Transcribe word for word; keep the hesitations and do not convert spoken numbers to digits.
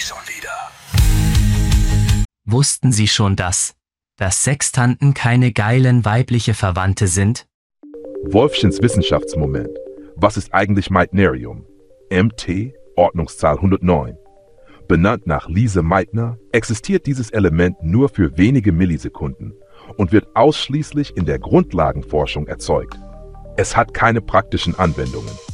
schon wieder. Wussten Sie schon das, dass Sextanten keine geilen weibliche Verwandte sind? Wolfchens Wissenschaftsmoment. Was ist eigentlich Meitnerium? M T, Ordnungszahl hundertneun. Benannt nach Lise Meitner, existiert dieses Element nur für wenige Millisekunden und wird ausschließlich in der Grundlagenforschung erzeugt. Es hat keine praktischen Anwendungen.